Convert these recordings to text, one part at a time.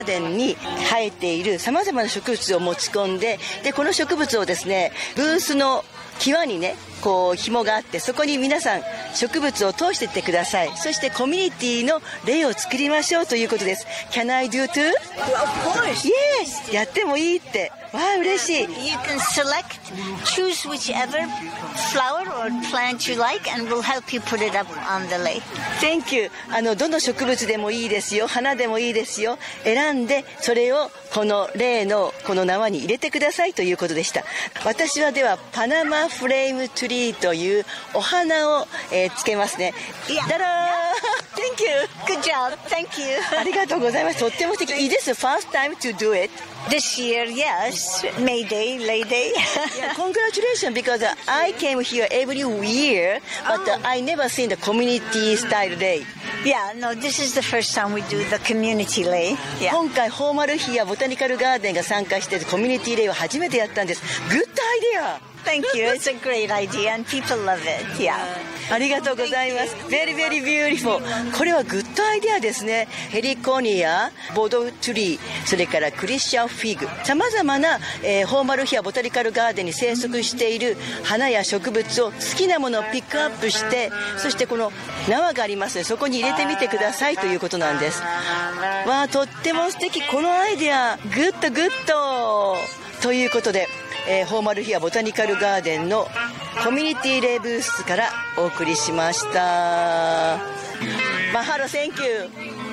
ガーデンに生えている様々な植物を持ち込んで、でこの植物をですね、ブースの際にねこう紐があって、そこに皆さん植物を通していってください。そしてコミュニティの例を作りましょうということです。 Can I do too? Of course. Yes. やってもいいって。わあ嬉しい。 You can choose whichever flower or plant you like and we'll help you put it up on the lake. Thank you. どの植物でもいいですよ、花でもいいですよ、選んでそれをこの例のこの縄に入れてくださいということでした。私はではパナマフレームトゥリーというお花を、つけますね。ダラー Thank you. Good job. Thank you. ありがとうございます。とっても素敵。Is this the first time to do it? This year, yes. May Day, Lay Day. Yeah, congratulations, because I came here every year, but I never seen the community style day. Yeah, no, this is the first time we do the community lay. Yeah. 今回ホーマルヒアボタニカルガーデンが参加しているコミュニティレイを初めてやったんです。グッドアイデア。 Thank you. It's a great idea and people love it. Yeah. ありがとうございます。Very, very beautiful. これはグッドアイデアですね。ヘリコニア、ボドトゥリー、それからクリスチャンフィグ、様々な、ホーマルヒアボタニカルガーデンに生息している花や植物を好きなものをピックアップして、そしてこの縄がありますね、そこに入れてみてくださいということなんです。わあ、とっても素敵。このアイデア、グッドグッドということで、ホーマルヒアボタニカルガーデンのコミュニティレイブースからお送りしました。マハロ、Thank you。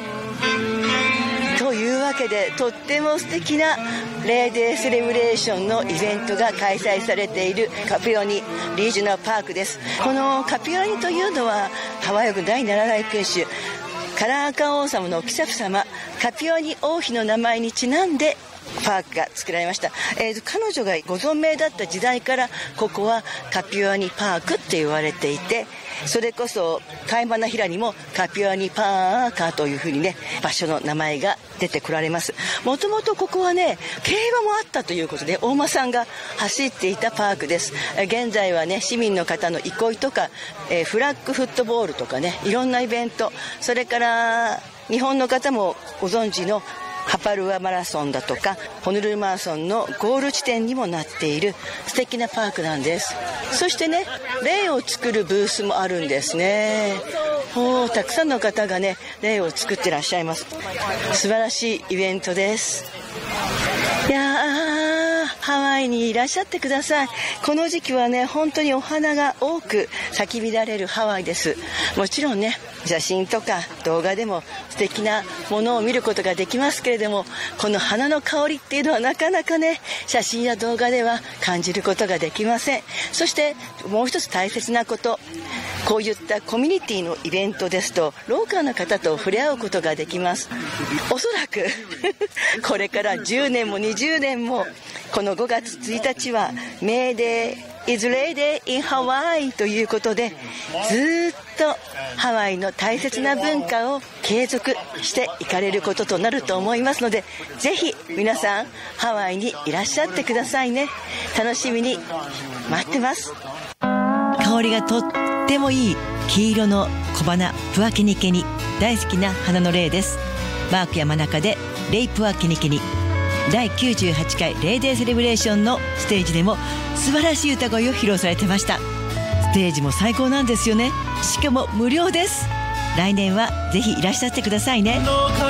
というわけで、とっても素敵なレイデーセレブレーションのイベントが開催されているカピオニリージョナルパークです。このカピオニというのはハワイ語第7代君主カラーカン王様のお妃様カピオニ王妃の名前にちなんでパークが作られました。彼女がご存命だった時代からここはカピオニパークって言われていて、それこそカイマナヒラにもカピオニパーカーというふうにね場所の名前が出てこられます。もともとここはね競馬もあったということで大間さんが走っていたパークです。現在はね市民の方の憩いとか、フラッグフットボールとかねいろんなイベント、それから日本の方もご存知のハパルアマラソンだとかホノルルマラソンのゴール地点にもなっている素敵なパークなんです。そしてねレイを作るブースもあるんですね。たくさんの方がねレイを作ってらっしゃいます。素晴らしいイベントです。いやーハワイにいらっしゃってください。この時期はね本当にお花が多く咲き乱れるハワイです。もちろんね写真とか動画でも素敵なものを見ることができますけれども、この花の香りっていうのはなかなかね写真や動画では感じることができません。そしてもう一つ大切なこと、こういったコミュニティのイベントですとローカルの方と触れ合うことができます。おそらくこれから10年も20年もこの5月1日はメーデーイズレイデーインハワイということで、ずっとハワイの大切な文化を継続していかれることとなると思いますので、ぜひ皆さんハワイにいらっしゃってくださいね。楽しみに待ってます。香りがとってもいい黄色の小花プアキニケニ、大好きな花のレイです。マーク山中でレイプアキニケニ、第98回レイデーセレブレーションのステージでも素晴らしい歌声を披露されてました。ステージも最高なんですよね。しかも無料です。来年はぜひいらっしゃってくださいね。